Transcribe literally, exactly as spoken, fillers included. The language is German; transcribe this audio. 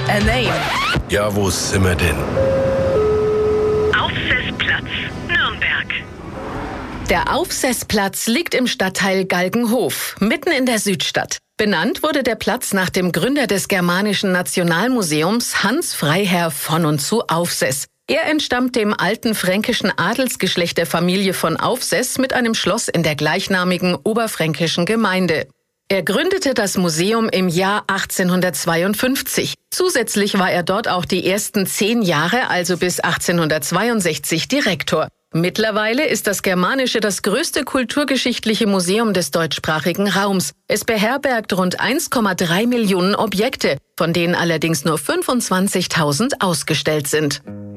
A Name. Ja, wo sind wir denn? Aufsessplatz, Nürnberg. Der Aufsessplatz liegt im Stadtteil Galgenhof, mitten in der Südstadt. Benannt wurde der Platz nach dem Gründer des Germanischen Nationalmuseums, Hans Freiherr von und zu Aufsess. Er entstammt dem alten fränkischen Adelsgeschlecht der Familie von Aufsess mit einem Schloss in der gleichnamigen oberfränkischen Gemeinde. Er gründete das Museum im Jahr achtzehnhundertzweiundfünfzig. Zusätzlich war er dort auch die ersten zehn Jahre, also bis achtzehnhundertzweiundsechzig, Direktor. Mittlerweile ist das Germanische das größte kulturgeschichtliche Museum des deutschsprachigen Raums. Es beherbergt rund eins Komma drei Millionen Objekte, von denen allerdings nur fünfundzwanzigtausend ausgestellt sind.